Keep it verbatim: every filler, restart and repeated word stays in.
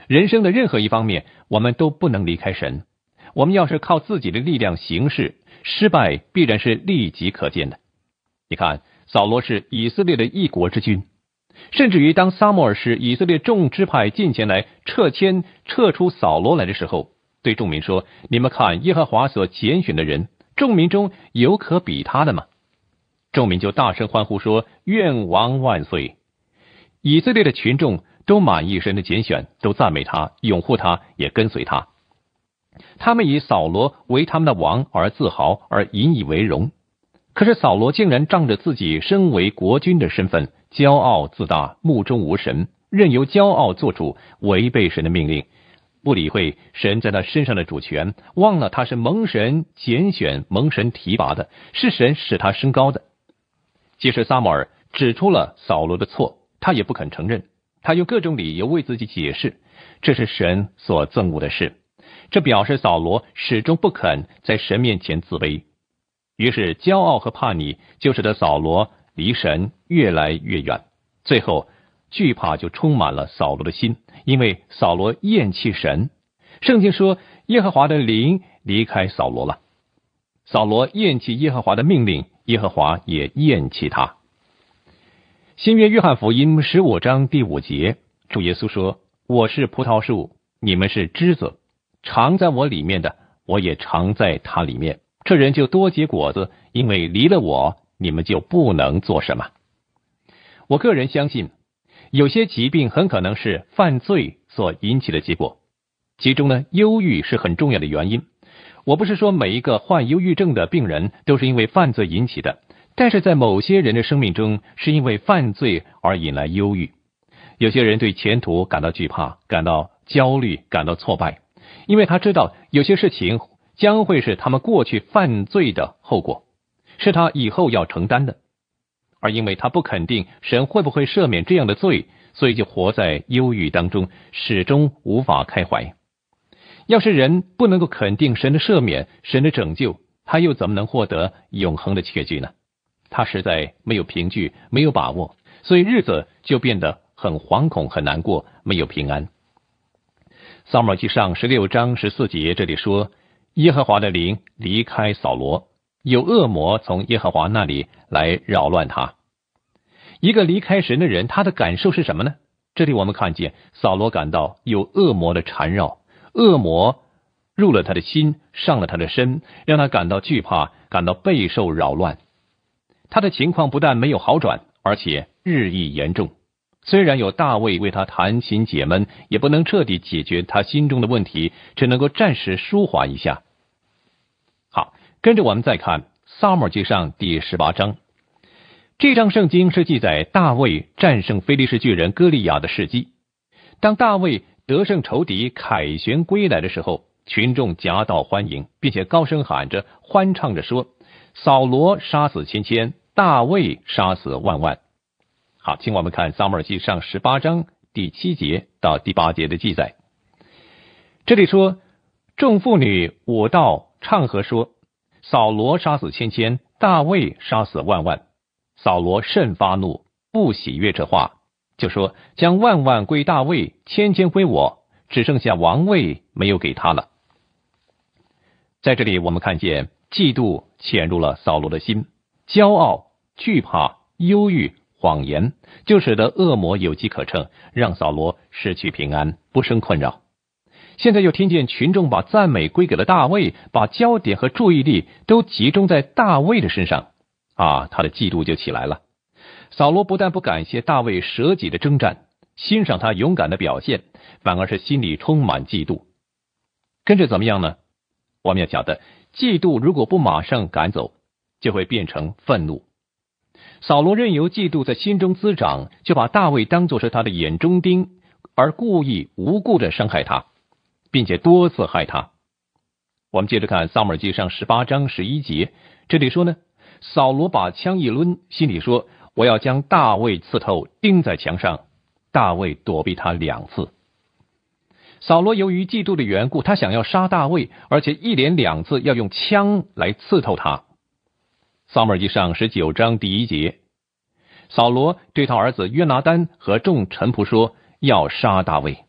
人生的任何一方面，我们都不能离开神。我们要是靠自己的力量行事，失败必然是立即可见的。你看，扫罗是以色列的一国之君，甚至于当撒母耳使以色列众支派进前来撤迁撤出扫罗来的时候，对众民说，你们看耶和华所拣选的人，众民中有可比他的吗？众民就大声欢呼说，愿王万岁。以色列的群众都满意神的拣选，都赞美他，拥护他，也跟随他。他们以扫罗为他们的王而自豪，而引以为荣。可是扫罗竟然仗着自己身为国君的身份，骄傲自大，目中无神，任由骄傲做主，违背神的命令，不理会神在他身上的主权，忘了他是蒙神拣选、蒙神提拔的，是神使他升高的。即使撒母耳指出了扫罗的错，他也不肯承认，他用各种理由为自己解释，这是神所憎恶的事。这表示扫罗始终不肯在神面前自卑。于是骄傲和叛逆就使得扫罗离神越来越远，最后惧怕就充满了扫罗的心，因为扫罗厌弃神。圣经说，耶和华的灵离开扫罗了。扫罗厌弃耶和华的命令，耶和华也厌弃他。新约约翰福音十五章第五节，主耶稣说，我是葡萄树，你们是枝子，常在我里面的，我也常在他里面，这人就多结果子，因为离了我，你们就不能做什么。我个人相信，有些疾病很可能是犯罪所引起的结果，其中呢，忧郁是很重要的原因。我不是说每一个患忧郁症的病人都是因为犯罪引起的，但是在某些人的生命中，是因为犯罪而引来忧郁。有些人对前途感到惧怕，感到焦虑，感到挫败，因为他知道有些事情将会是他们过去犯罪的后果，是他以后要承担的。而因为他不肯定神会不会赦免这样的罪，所以就活在忧郁当中，始终无法开怀。要是人不能够肯定神的赦免，神的拯救，他又怎么能获得永恒的确据呢？他实在没有凭据，没有把握，所以日子就变得很惶恐，很难过，没有平安。撒母耳记上十六章十四节这里说，耶和华的灵离开扫罗，有恶魔从耶和华那里来扰乱他。一个离开神的人，他的感受是什么呢？这里我们看见扫罗感到有恶魔的缠绕，恶魔入了他的心，上了他的身，让他感到惧怕，感到备受扰乱。他的情况不但没有好转，而且日益严重。虽然有大卫为他弹琴解闷，也不能彻底解决他心中的问题，只能够暂时舒缓一下。好，跟着我们再看撒母耳记上第十八章。这章圣经是记载大卫战胜非利士巨人歌利亚的事迹。当大卫得胜仇敌，凯旋归来的时候，群众夹道欢迎，并且高声喊着，欢唱着说，扫罗杀死千千，大卫杀死万万。好，请我们看撒母耳记上十八章第七节到第八节的记载。这里说，众妇女舞道唱和说，扫罗杀死千千，大卫杀死万万。扫罗甚发怒，不喜悦这话，就说，将万万归大卫，千千归我，只剩下王位没有给他了。在这里我们看见嫉妒潜入了扫罗的心，骄傲、惧怕、忧郁、谎言，就使得恶魔有机可乘，让扫罗失去平安，不生困扰。现在又听见群众把赞美归给了大卫，把焦点和注意力都集中在大卫的身上，啊，他的嫉妒就起来了。扫罗不但不感谢大卫舍己的征战，欣赏他勇敢的表现，反而是心里充满嫉妒。跟着怎么样呢？我们要晓得，嫉妒如果不马上赶走，就会变成愤怒。扫罗任由嫉妒在心中滋长，就把大卫当作是他的眼中钉，而故意无故的伤害他，并且多次害他。我们接着看撒母耳记上十八章十一节，这里说呢，扫罗把枪一抡，心里说，我要将大卫刺透，钉在墙上。大卫躲避他两次。扫罗由于嫉妒的缘故，他想要杀大卫，而且一连两次要用枪来刺透他。撒母耳记上十九章第一节，扫罗对他儿子约拿单和众臣仆说，要杀大卫。